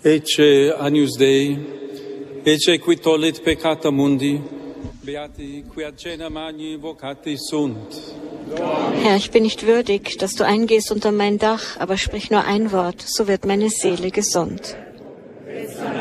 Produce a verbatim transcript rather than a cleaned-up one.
Ecce Agnus Dei, ecce qui tollit peccata mundi, beati qui ad cena magni vocati sunt. Herr, ich bin nicht würdig, dass du eingehst unter mein Dach, aber sprich nur ein Wort, so wird meine Seele gesund.